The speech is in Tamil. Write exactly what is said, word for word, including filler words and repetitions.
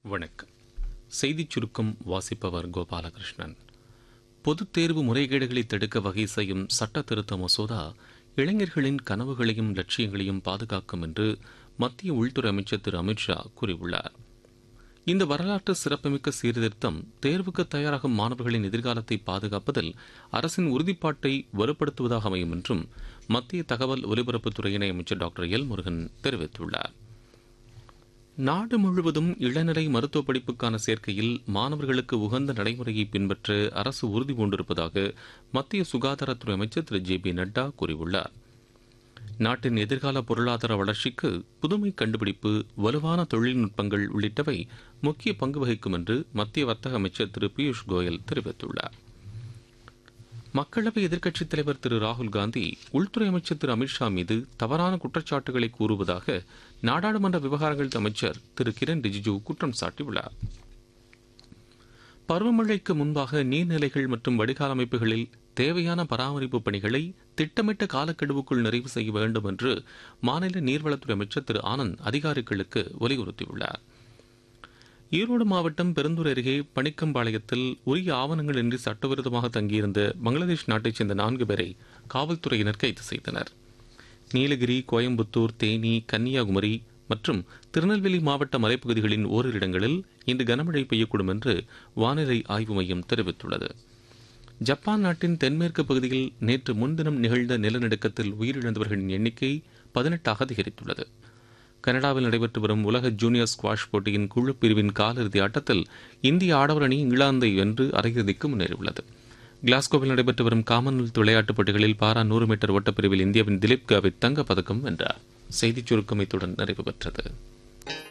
வணக்கம். செய்திச் சுருக்கம் வாசிப்பவர் கோபாலகிருஷ்ணன். பொதுத் தேர்வு முறைகேடுகளை தடுக்க வகை செய்யும் சட்ட திருத்த மசோதா இளைஞர்களின் கனவுகளையும் லட்சியங்களையும் பாதுகாக்கும் என்று மத்திய உள்துறை அமைச்சர் திரு அமித்ஷா கூறியுள்ளார். இந்த வரலாற்று சிறப்புமிக்க சீர்திருத்தம் தேர்வுக்கு தயாராகும் மாணவர்களின் எதிர்காலத்தை பாதுகாப்பதில் அரசின் உறுதிப்பாட்டை வலுப்படுத்துவதாக அமையும் என்றும் மத்திய தகவல் ஒலிபரப்புத்துறை இணை அமைச்சர் டாக்டர் எல் முருகன் தெரிவித்துள்ளார். நாடு முழுவதும் இளநிலை மருத்துவ படிப்புக்கான சேர்க்கையில் மாணவர்களுக்கு உகந்த நடைமுறையை பின்பற்ற அரசு உறுதி பூண்டிருப்பதாக மத்திய சுகாதாரத்துறை அமைச்சர் திரு ஜே பி நட்டா கூறியுள்ளார். நாட்டின் எதிர்கால பொருளாதார வளர்ச்சிக்கு புதுமை கண்டுபிடிப்பு, வலுவான தொழில்நுட்பங்கள் உள்ளிட்டவை முக்கிய பங்கு வகிக்கும் என்று மத்திய வர்த்தக அமைச்சர் திரு பியூஷ் கோயல் தெரிவித்துள்ளார். மக்களவை எதிர்க்கட்சித் தலைவர் திரு ராகுல் காந்தி உள்துறை அமைச்சர் திரு அமித்ஷா மீது தவறான குற்றச்சாட்டுகளை கூறுவதாக நாடாளுமன்ற விவகாரங்கள் அமைச்சர் திரு கிரண் ரிஜிஜூ குற்றம் சாட்டியுள்ளார். பருவமழைக்கு முன்பாக நீர்நிலைகள் மற்றும் வடிகால் அமைப்புகளில் தேவையான பராமரிப்பு பணிகளை திட்டமிட்ட காலக்கெடுவுக்குள் நிறைவு செய்ய வேண்டும் என்று மாநில நீர்வளத்துறை அமைச்சர் திரு ஆனந்த் அதிகாரிகளுக்கு வலியுறுத்தியுள்ளார். ஈரோடு மாவட்டம் பெருந்தூர் அருகே பணிக்கம்பாளையத்தில் உரிய ஆவணங்கள் இன்றி சட்டவிரோதமாக தங்கியிருந்த பங்களாதேஷ் நாட்டைச் சேர்ந்த நான்கு பேரை காவல்துறையினர் கைது செய்தனர். நீலகிரி, கோயம்புத்தூர், தேனி, கன்னியாகுமரி மற்றும் திருநெல்வேலி மாவட்ட மலைப்பகுதிகளின் ஓரிரு இடங்களில் இன்று கனமழை பெய்யக்கூடும் என்று வானிலை ஆய்வு மையம் தெரிவித்துள்ளது. ஜப்பான் நாட்டின் தென்மேற்கு பகுதியில் நேற்று முன்தினம் நிகழ்ந்த நிலநடுக்கத்தில் உயிரிழந்தவர்களின் எண்ணிக்கை பதினெட்டாக அதிகரித்துள்ளது. கனடாவில் நடைபெற்று வரும் உலக ஜூனியர் ஸ்குவாஷ் போட்டியின் குழு பிரிவின் காலிறுதி ஆட்டத்தில் இந்திய ஆடவர் அணி இங்கிலாந்தை வென்று அரையிறுதிக்கு முன்னேறியுள்ளது. கிளாஸ்கோவில் நடைபெற்று வரும் காமன்வெல்த் விளையாட்டுப் போட்டிகளில் பாரா நூறு மீட்டர் ஓட்டப்பிரிவில் இந்தியாவின் திலீப் காவித் தங்கப்பதக்கம் வென்றார். செய்திச் சுருக்கம் இத்துடன் நிறைவு பெற்றது.